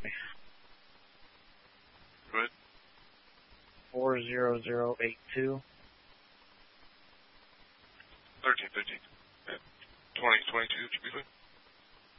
Go ahead. 40082. 13. 2022 should be fine.